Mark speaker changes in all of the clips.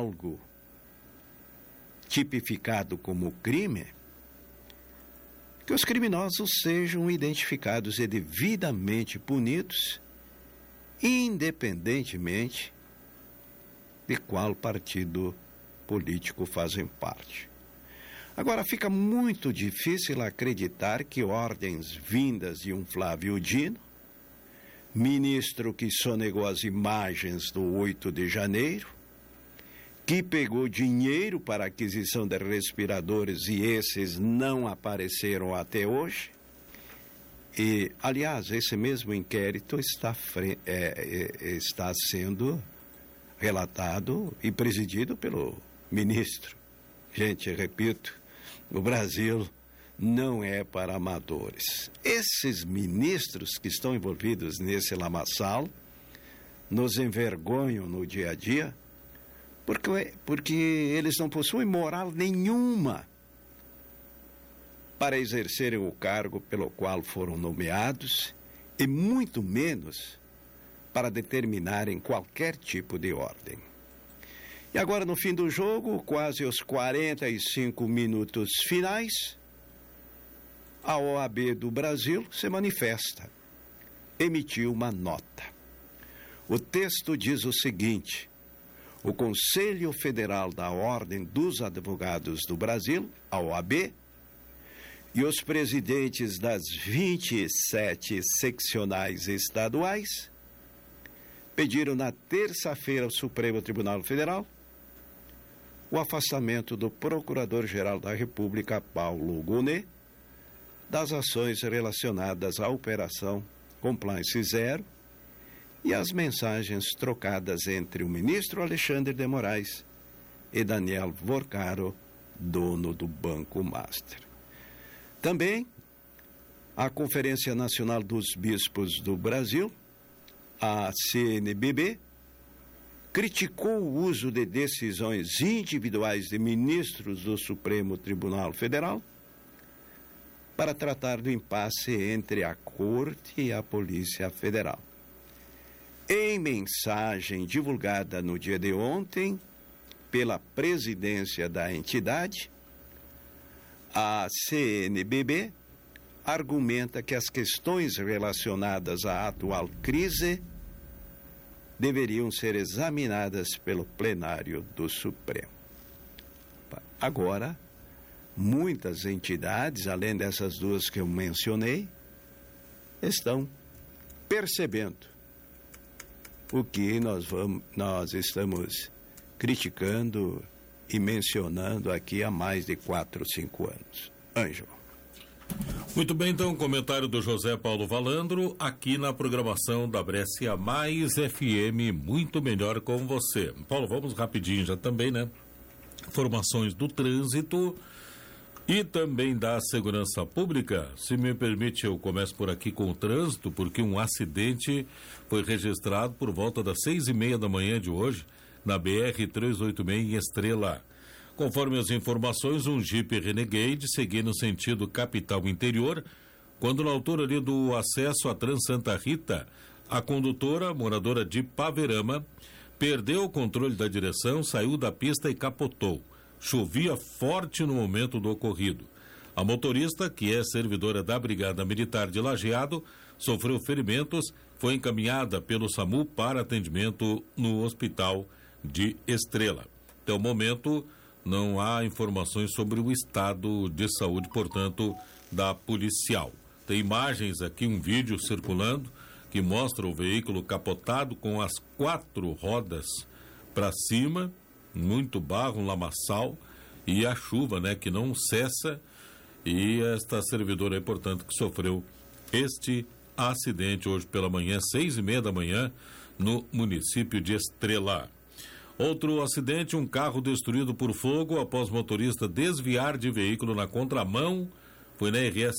Speaker 1: algo tipificado como crime, que os criminosos sejam identificados e devidamente punidos, independentemente de qual partido político fazem parte. Agora, fica muito difícil acreditar que ordens vindas de um Flávio Dino, ministro que sonegou as imagens do 8 de janeiro, que pegou dinheiro para a aquisição de respiradores e esses não apareceram até hoje. E, aliás, esse mesmo inquérito está sendo relatado e presidido pelo ministro. Gente, repito, o Brasil não é para amadores. Esses ministros que estão envolvidos nesse lamaçal nos envergonham no dia a dia, porque eles não possuem moral nenhuma para exercerem o cargo pelo qual foram nomeados e muito menos para determinarem qualquer tipo de ordem. E agora, no fim do jogo, quase os 45 minutos finais, a OAB do Brasil se manifesta, emitiu uma nota. O texto diz o seguinte: o Conselho Federal da Ordem dos Advogados do Brasil, a OAB, e os presidentes das 27 seccionais estaduais pediram na terça-feira ao Supremo Tribunal Federal o afastamento do Procurador-Geral da República, Paulo Gonet, das ações relacionadas à Operação Compliance Zero e as mensagens trocadas entre o ministro Alexandre de Moraes e Daniel Vorcaro, dono do Banco Master. Também a Conferência Nacional dos Bispos do Brasil, a CNBB, criticou o uso de decisões individuais de ministros do Supremo Tribunal Federal para tratar do impasse entre a Corte e a Polícia Federal. Em mensagem divulgada no dia de ontem pela presidência da entidade, a CNBB argumenta que as questões relacionadas à atual crise deveriam ser examinadas pelo plenário do Supremo. Agora, muitas entidades, além dessas duas que eu mencionei, estão percebendo o que nós estamos criticando e mencionando aqui há mais de 4 ou 5 anos. Ângelo.
Speaker 2: Muito bem, então, comentário do José Paulo Valandro, aqui na programação da Brescia Mais FM, muito melhor com você. Paulo, vamos rapidinho já também, né? Informações do trânsito e também da segurança pública. Se me permite, eu começo por aqui com o trânsito, porque um acidente foi registrado por volta das 6:30 da manhã de hoje, na BR-386 em Estrela. Conforme as informações, um Jeep Renegade seguia no sentido capital interior, quando na altura ali do acesso à Trans Santa Rita, a condutora, moradora de Paverama, perdeu o controle da direção, saiu da pista e capotou. Chovia forte no momento do ocorrido. A motorista, que é servidora da Brigada Militar de Lajeado, sofreu ferimentos, foi encaminhada pelo SAMU para atendimento no Hospital de Estrela. Até o momento, não há informações sobre o estado de saúde, portanto, da policial. Tem imagens aqui, um vídeo circulando, que mostra o veículo capotado com as 4 rodas para cima, muito barro, um lamaçal, e a chuva, né, que não cessa, e esta servidora aí, portanto, que sofreu este acidente hoje pela manhã, 6:30 da manhã, no município de Estrela. Outro acidente, um carro destruído por fogo após motorista desviar de veículo na contramão, foi na RS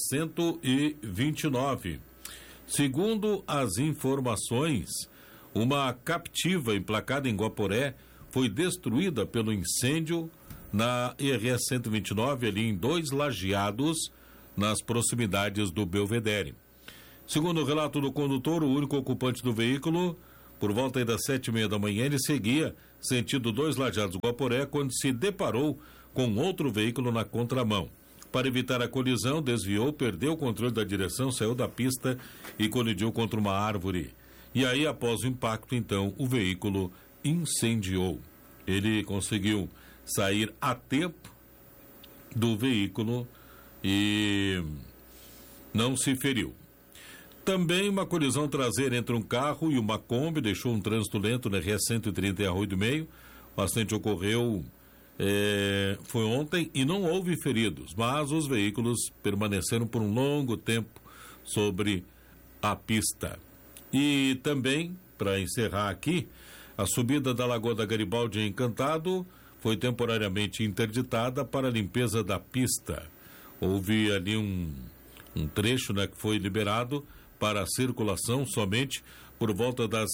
Speaker 2: 129. Segundo as informações, uma Captiva emplacada em Guaporé foi destruída pelo incêndio na RS 129, ali em 2 Lajeados, nas proximidades do Belvedere. Segundo o relato do condutor, o único ocupante do veículo Por volta aí das 7h30 da manhã, ele seguia sentido 2 Lajeados Guaporé, quando se deparou com outro veículo na contramão. Para evitar a colisão, desviou, perdeu o controle da direção, saiu da pista e colidiu contra uma árvore. E aí, após o impacto, então, o veículo incendiou. Ele conseguiu sair a tempo do veículo e não se feriu. Também uma colisão traseira entre um carro e uma Kombi deixou um trânsito lento na RS-130 em Arroio do Meio. O acidente ocorreu foi ontem e não houve feridos, mas os veículos permaneceram por um longo tempo sobre a pista. E também, para encerrar aqui, a subida da Lagoa da Garibaldi em Encantado foi temporariamente interditada para a limpeza da pista. Houve ali um trecho, né, que foi liberado para a circulação somente por volta das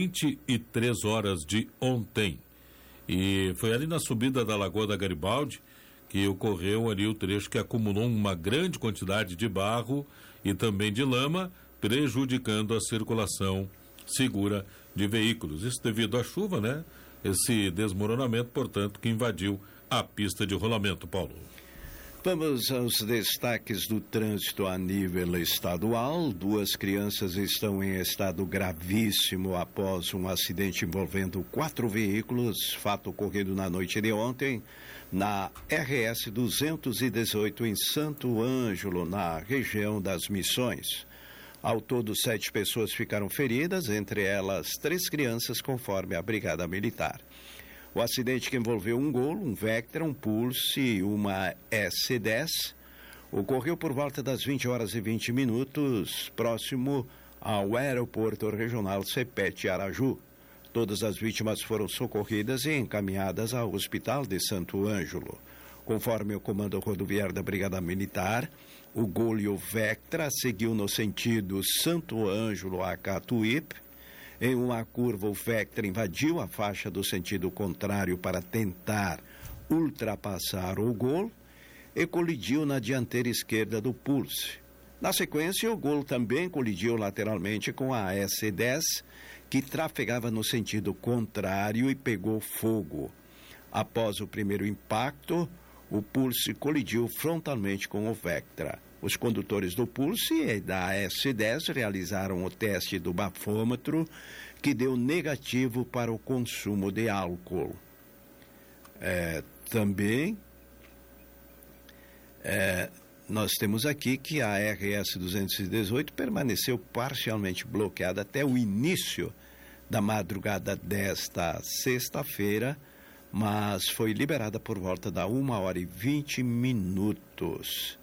Speaker 2: 23 horas de ontem. E foi ali na subida da Lagoa da Garibaldi que ocorreu ali o trecho que acumulou uma grande quantidade de barro e também de lama, prejudicando a circulação segura de veículos. Isso devido à chuva, né? Esse desmoronamento, portanto, que invadiu a pista de rolamento, Paulo.
Speaker 1: Vamos aos destaques do trânsito a nível estadual. 2 crianças estão em estado gravíssimo após um acidente envolvendo 4 veículos, fato ocorrido na noite de ontem, na RS 218 em Santo Ângelo, na região das Missões. Ao todo, 7 pessoas ficaram feridas, entre elas 3 crianças, conforme a Brigada Militar. O acidente, que envolveu um Gol, um Vectra, um Pulse e uma S10, ocorreu por volta das 20 horas e 20 minutos, próximo ao aeroporto regional Cepete Araju. Todas as vítimas foram socorridas e encaminhadas ao Hospital de Santo Ângelo. Conforme o Comando Rodoviário da Brigada Militar, o Gol e o Vectra seguiu no sentido Santo Ângelo a Catuípe. Em uma curva, o Vectra invadiu a faixa do sentido contrário para tentar ultrapassar o Gol e colidiu na dianteira esquerda do Pulse. Na sequência, o Gol também colidiu lateralmente com a S10, que trafegava no sentido contrário e pegou fogo. Após o primeiro impacto, o Pulse colidiu frontalmente com o Vectra. Os condutores do Pulse e da S10 realizaram o teste do bafômetro, que deu negativo para o consumo de álcool. Nós temos aqui que a RS 218 permaneceu parcialmente bloqueada até o início da madrugada desta sexta-feira, mas foi liberada por volta da 1h20.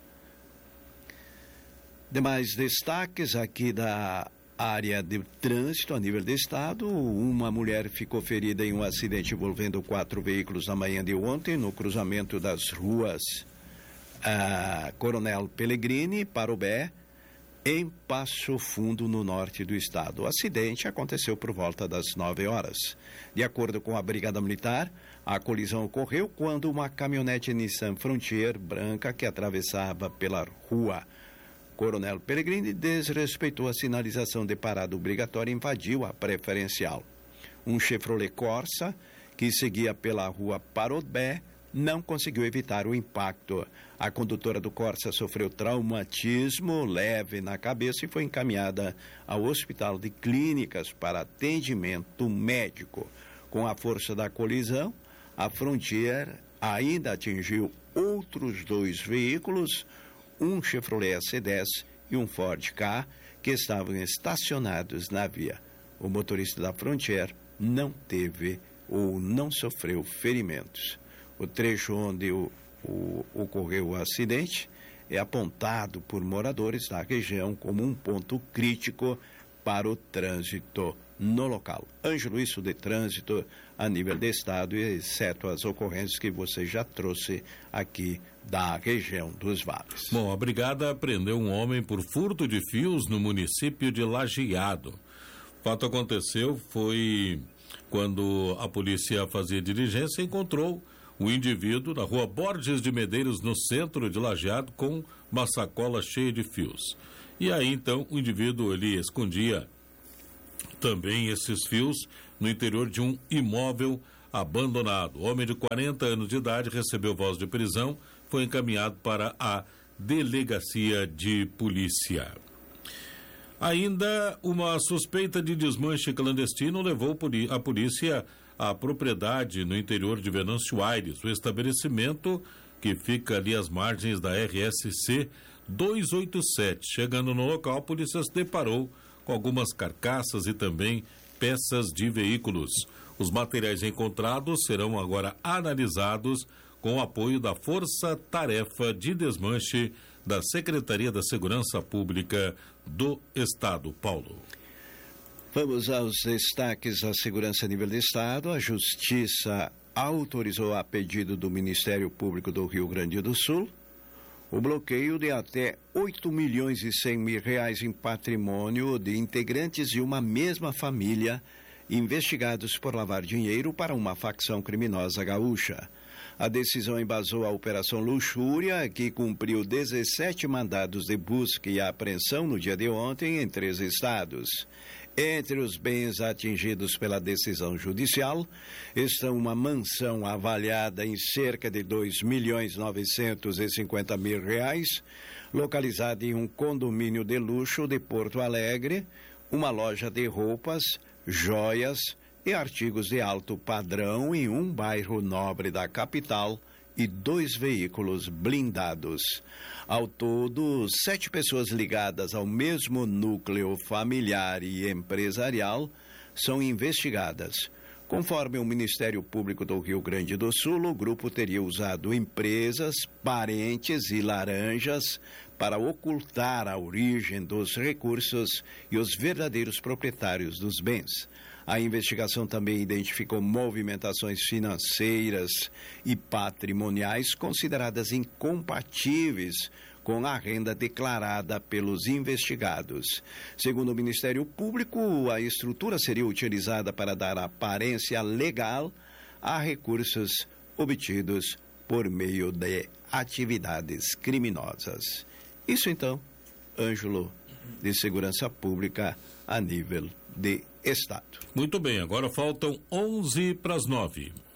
Speaker 1: Demais destaques aqui da área de trânsito a nível do estado. Uma mulher ficou ferida em um acidente envolvendo 4 veículos na manhã de ontem, no cruzamento das ruas Coronel Pellegrini e Parobé, em Passo Fundo, no norte do estado. O acidente aconteceu por volta das 9 horas. De acordo com a Brigada Militar, a colisão ocorreu quando uma caminhonete Nissan Frontier branca, que atravessava pela rua Coronel Pellegrini, desrespeitou a sinalização de parada obrigatória e invadiu a preferencial. Um Chevrolet Corsa, que seguia pela rua Parobé, não conseguiu evitar o impacto. A condutora do Corsa sofreu traumatismo leve na cabeça e foi encaminhada ao Hospital de Clínicas para atendimento médico. Com a força da colisão, a Frontier ainda atingiu outros 2 veículos, um Chevrolet S10 e um Ford Ka, que estavam estacionados na via. O motorista da Frontier não teve ou não sofreu ferimentos. O trecho onde ocorreu o acidente é apontado por moradores da região como um ponto crítico para o trânsito no local. Ângelo, isso de trânsito a nível de estado, exceto as ocorrências que você já trouxe aqui da região dos vales.
Speaker 2: Bom, a brigada prendeu um homem por furto de fios no município de Lajeado. O fato aconteceu foi quando a polícia fazia diligência e encontrou o indivíduo na rua Borges de Medeiros, no centro de Lajeado, com uma sacola cheia de fios. E aí, então, o indivíduo, ele escondia também esses fios no interior de um imóvel abandonado. O homem de 40 anos de idade recebeu voz de prisão, foi encaminhado para a delegacia de polícia. Ainda uma suspeita de desmanche clandestino levou a polícia à propriedade no interior de Venâncio Aires. O estabelecimento, que fica ali às margens da RSC 287. Chegando no local, a polícia se deparou com algumas carcaças e também peças de veículos. Os materiais encontrados serão agora analisados com o apoio da Força Tarefa de Desmanche da Secretaria da Segurança Pública do Estado. Paulo.
Speaker 1: Vamos aos destaques da segurança a nível de Estado. A Justiça autorizou, a pedido do Ministério Público do Rio Grande do Sul, o bloqueio de até R$8.100.000 em patrimônio de integrantes de uma mesma família investigados por lavar dinheiro para uma facção criminosa gaúcha. A decisão embasou a Operação Luxúria, que cumpriu 17 mandados de busca e apreensão no dia de ontem em 3 estados. Entre os bens atingidos pela decisão judicial estão uma mansão avaliada em cerca de R$2.950.000, localizada em um condomínio de luxo de Porto Alegre, uma loja de roupas, joias e artigos de alto padrão em um bairro nobre da capital e 2 veículos blindados. Ao todo, 7 pessoas ligadas ao mesmo núcleo familiar e empresarial são investigadas. Conforme o Ministério Público do Rio Grande do Sul, o grupo teria usado empresas, parentes e laranjas para ocultar a origem dos recursos e os verdadeiros proprietários dos bens. A investigação também identificou movimentações financeiras e patrimoniais consideradas incompatíveis com a renda declarada pelos investigados. Segundo o Ministério Público, a estrutura seria utilizada para dar aparência legal a recursos obtidos por meio de atividades criminosas. Isso então, Ângelo, de Segurança Pública a nível de Estado.
Speaker 2: Muito bem, agora faltam 11 para as 9.